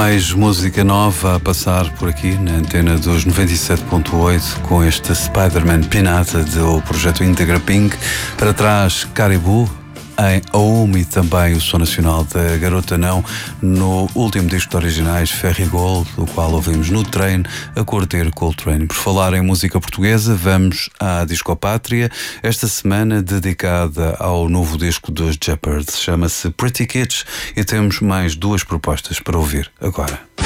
Mais música nova a passar por aqui na antena dos 97.8 com este Spider-Man Pinata do projeto Integra Pink. Para trás, Caribou, em Aum e também o som nacional da Garota Não no último disco de originais Ferry Gold, do qual ouvimos no Train a curtir Coltrane. Por falar em música portuguesa, vamos à Discopátria, esta semana dedicada ao novo disco dos Jeopardy. Chama-se Pretty Kids e temos mais duas propostas para ouvir agora.